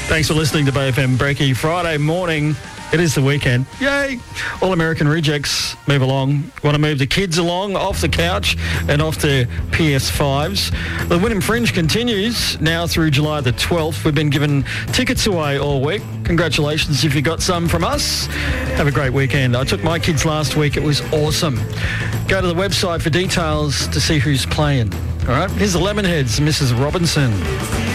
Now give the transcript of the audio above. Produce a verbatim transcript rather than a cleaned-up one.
Thanks for listening to Bay F M Breaky. Friday morning, it is the weekend. Yay! All American rejects move along. Want to move the kids along off the couch and off their P S fives. The Wynnum Fringe continues now through July the twelfth. We've been giving tickets away all week. Congratulations if you got some from us. Have a great weekend. I took my kids last week. It was awesome. Go to the website for details to see who's playing. All right, here's the Lemonheads, Missus Robinson.